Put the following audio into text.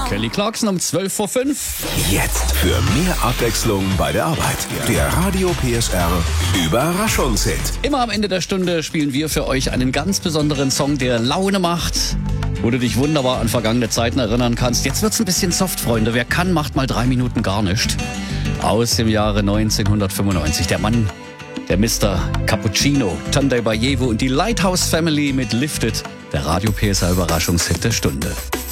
Kelly Clarkson um 12:05 Uhr. Jetzt für mehr Abwechslung bei der Arbeit. Der Radio PSR Überraschungshit. Immer am Ende der Stunde spielen wir für euch einen ganz besonderen Song, der Laune macht, wo du dich wunderbar an vergangene Zeiten erinnern kannst. Jetzt wird's ein bisschen soft, Freunde. Wer kann, macht mal 3 Minuten gar nichts. Aus dem Jahre 1995. Der Mann, der Mr. Cappuccino, Tunde Bayevo und die Lighthouse Family mit Lifted. Der Radio PSR Überraschungshit der Stunde.